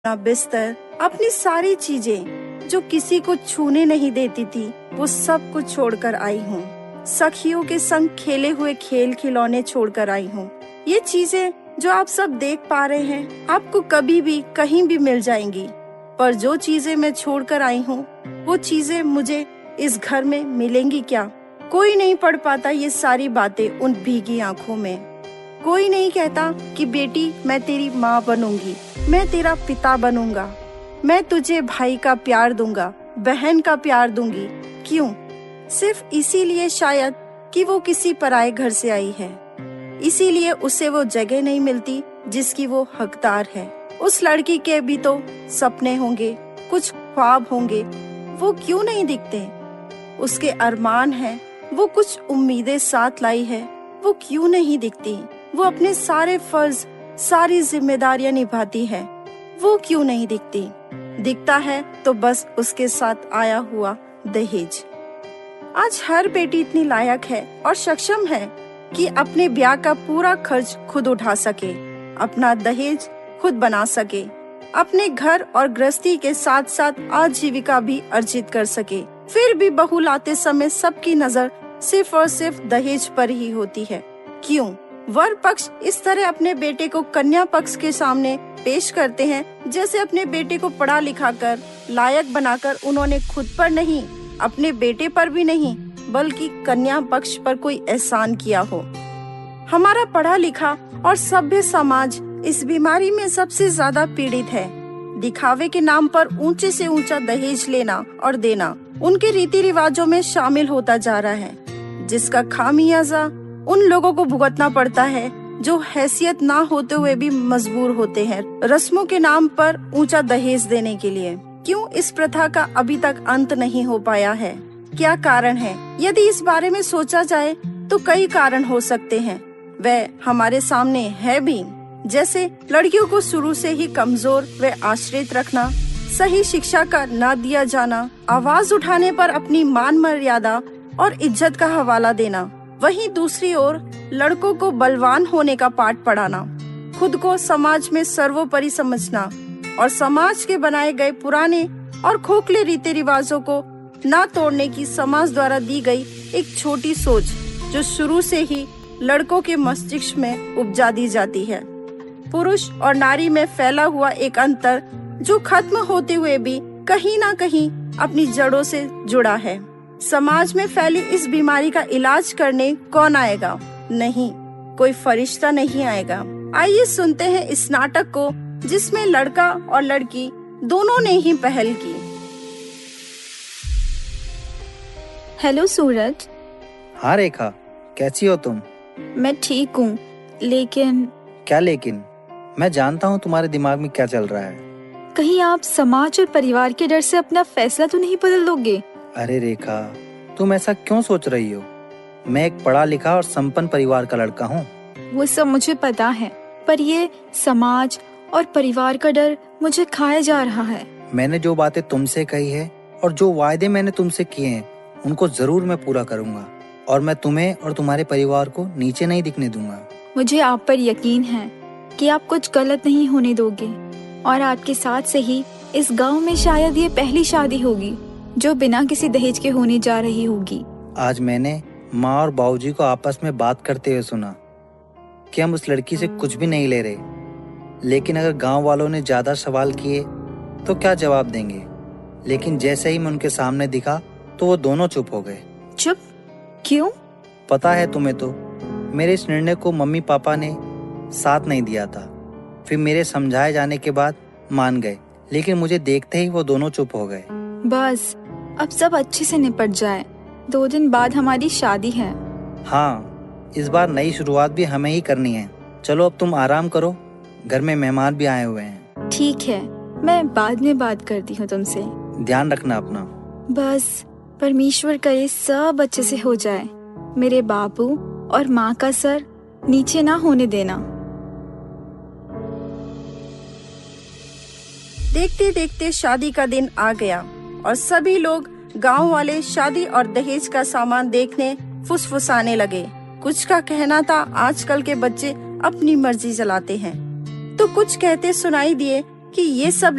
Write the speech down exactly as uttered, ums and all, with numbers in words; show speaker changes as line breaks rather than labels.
अपना बिस्तर, अपनी सारी चीजें जो किसी को छूने नहीं देती थी, वो सब कुछ छोड़कर आई हूँ। सखियों के संग खेले हुए खेल खिलौने छोड़कर आई हूँ। ये चीजें जो आप सब देख पा रहे हैं, आपको कभी भी कहीं भी मिल जाएंगी, पर जो चीजें मैं छोड़कर आई हूँ, वो चीजें मुझे इस घर में मिलेंगी क्या? कोई नहीं पढ़ पाता ये सारी बातें उन भीगी आंखों में। कोई नहीं कहता कि बेटी मैं तेरी माँ बनूंगी, मैं तेरा पिता बनूंगा, मैं तुझे भाई का प्यार दूंगा, बहन का प्यार दूंगी। क्यों? सिर्फ इसीलिए शायद कि वो किसी पराये घर से आई है, इसीलिए उसे वो जगह नहीं मिलती जिसकी वो हकदार है। उस लड़की के भी तो सपने होंगे, कुछ ख्वाब होंगे, वो क्यों नहीं दिखते? उसके अरमान है, वो कुछ उम्मीदें साथ लाई है, वो क्यों नहीं दिखती? वो अपने सारे फर्ज, सारी जिम्मेदारियां निभाती है, वो क्यों नहीं दिखती? दिखता है तो बस उसके साथ आया हुआ दहेज। आज हर बेटी इतनी लायक है और सक्षम है कि अपने ब्याह का पूरा खर्च खुद उठा सके, अपना दहेज खुद बना सके, अपने घर और गृहस्थी के साथ साथ आजीविका भी अर्जित कर सके। फिर भी बहू लाते समय सबकी नजर सिर्फ और सिर्फ दहेज पर ही होती है। क्यों? वर पक्ष इस तरह अपने बेटे को कन्या पक्ष के सामने पेश करते हैं जैसे अपने बेटे को पढ़ा लिखा कर लायक बनाकर उन्होंने खुद पर नहीं, अपने बेटे पर भी नहीं, बल्कि कन्या पक्ष पर कोई एहसान किया हो। हमारा पढ़ा लिखा और सभ्य समाज इस बीमारी में सबसे ज्यादा पीड़ित है। दिखावे के नाम पर ऊंचे से ऊंचा दहेज लेना और देना उनके रीति रिवाजों में शामिल होता जा रहा है, जिसका खामियाजा उन लोगों को भुगतना पड़ता है जो हैसियत ना होते हुए भी मजबूर होते हैं रस्मों के नाम पर ऊंचा दहेज देने के लिए। क्यों इस प्रथा का अभी तक अंत नहीं हो पाया है? क्या कारण है? यदि इस बारे में सोचा जाए तो कई कारण हो सकते हैं, वह हमारे सामने है भी, जैसे लड़कियों को शुरू से ही कमजोर व आश्रित रखना, सही शिक्षा का न दिया जाना, आवाज उठाने पर अपनी मान मर्यादा और इज्जत का हवाला देना। वहीं दूसरी ओर लड़कों को बलवान होने का पाठ पढ़ाना, खुद को समाज में सर्वोपरि समझना और समाज के बनाए गए पुराने और खोखले रीति रिवाजों को न तोड़ने की समाज द्वारा दी गई एक छोटी सोच, जो शुरू से ही लड़कों के मस्तिष्क में उपजा दी जाती है। पुरुष और नारी में फैला हुआ एक अंतर जो खत्म होते हुए भी कहीं ना कहीं अपनी जड़ों से जुड़ा है। समाज में फैली इस बीमारी का इलाज करने कौन आएगा? नहीं, कोई फरिश्ता नहीं आएगा। आइए सुनते हैं इस नाटक को जिसमें लड़का और लड़की दोनों ने ही पहल की।
हेलो सूरज।
हाँ रेखा, कैसी हो तुम?
मैं ठीक हूँ, लेकिन
क्या लेकिन? मैं जानता हूँ तुम्हारे दिमाग में क्या चल रहा है।
कहीं आप समाज और परिवार के डर से अपना फैसला तो नहीं बदल दोगे?
अरे रेखा, तुम ऐसा क्यों सोच रही हो? मैं एक पढ़ा लिखा और संपन्न परिवार का लड़का हूँ।
वो सब मुझे पता है, पर ये समाज और परिवार का डर मुझे खाया जा रहा है।
मैंने जो बातें तुमसे कही है और जो वायदे मैंने तुमसे किए हैं, उनको जरूर मैं पूरा करूँगा और मैं तुम्हें और तुम्हारे परिवार को नीचे नहीं दिखने दूंगा।
मुझे आप पर यकीन है कि आप कुछ गलत नहीं होने दोगे, और आपके साथ से ही इस गांव में शायद ये पहली शादी होगी जो बिना किसी दहेज के होने जा रही होगी।
आज मैंने माँ और बाबूजी को आपस में बात करते हुए सुना कि हम उस लड़की से कुछ भी नहीं ले रहे, लेकिन अगर गांव वालों ने ज्यादा सवाल किए तो क्या जवाब देंगे। लेकिन जैसे ही मैं उनके सामने दिखा तो वो दोनों चुप हो गए।
चुप क्यों?
पता है तुम्हें तो मेरे इस निर्णय को मम्मी पापा ने साथ नहीं दिया था। फिर मेरे समझाए जाने के बाद मान गए, लेकिन मुझे देखते ही वो दोनों चुप हो गए।
बस अब सब अच्छे से निपट जाए। दो दिन बाद हमारी शादी है।
हाँ, इस बार नई शुरुआत भी हमें ही करनी है। चलो अब तुम आराम करो, घर में मेहमान भी आए हुए हैं।
ठीक है, मैं बाद में बात करती हूँ तुमसे।
ध्यान रखना अपना।
बस परमेश्वर करे सब अच्छे से हो जाए। मेरे बाबू और माँ का सर नीचे ना होने देना।
देखते देखते शादी का दिन आ गया और सभी लोग गांव वाले शादी और दहेज का सामान देखने फुसफुसाने लगे। कुछ का कहना था आजकल के बच्चे अपनी मर्जी चलाते हैं, तो कुछ कहते सुनाई दिए कि ये सब